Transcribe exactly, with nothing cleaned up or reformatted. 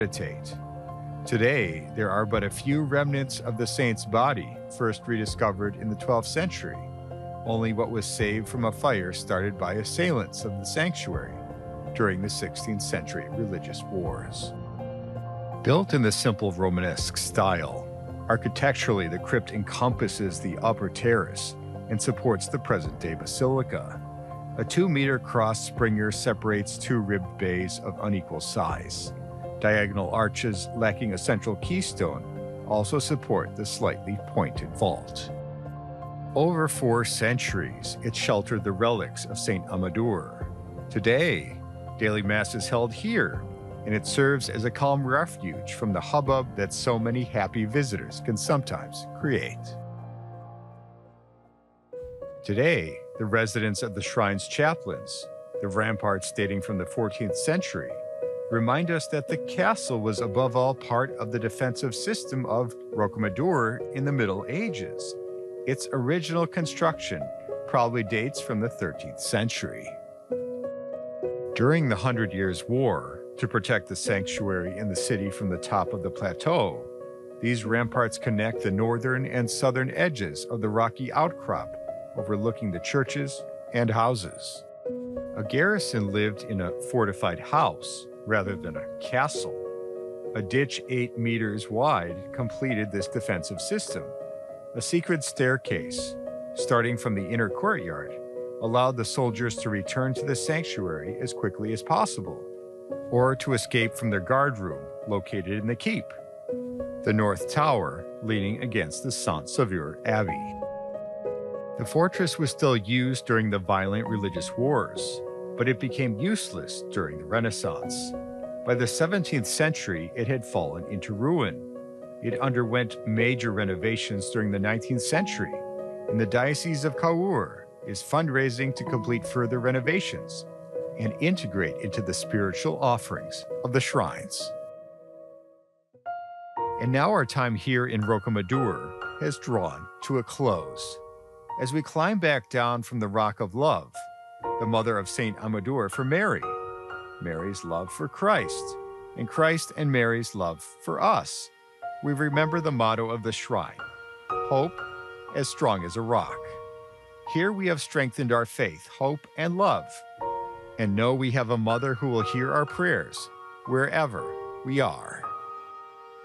meditate. Today, there are but a few remnants of the saint's body, first rediscovered in the twelfth century, only what was saved from a fire started by assailants of the sanctuary during the sixteenth century religious wars. Built in the simple Romanesque style, architecturally the crypt encompasses the upper terrace and supports the present-day basilica. A two-meter cross springer separates two ribbed bays of unequal size. Diagonal arches lacking a central keystone also support the slightly pointed vault. Over four centuries, it sheltered the relics of Saint Amador. Today, daily mass is held here, and it serves as a calm refuge from the hubbub that so many happy visitors can sometimes create. Today, the residents of the shrine's chaplains, the ramparts dating from the fourteenth century, remind us that the castle was above all part of the defensive system of Rocamadour in the Middle Ages. Its original construction probably dates from the thirteenth century. During the Hundred Years' War, to protect the sanctuary and the city from the top of the plateau, these ramparts connect the northern and southern edges of the rocky outcrop, overlooking the churches and houses. A garrison lived in a fortified house rather than a castle. A ditch eight meters wide completed this defensive system. A secret staircase, starting from the inner courtyard, allowed the soldiers to return to the sanctuary as quickly as possible, or to escape from their guard room located in the keep, the north tower leaning against the Saint-Sauveur Abbey. The fortress was still used during the violent religious wars, but it became useless during the Renaissance. By the seventeenth century, it had fallen into ruin. It underwent major renovations during the nineteenth century, and the Diocese of Cahors is fundraising to complete further renovations and integrate into the spiritual offerings of the shrines. And now our time here in Rocamadour has drawn to a close. As we climb back down from the Rock of Love, the mother of Saint Amador for Mary, Mary's love for Christ, and Christ and Mary's love for us, we remember the motto of the shrine, hope as strong as a rock. Here we have strengthened our faith, hope, and love, and know we have a mother who will hear our prayers wherever we are.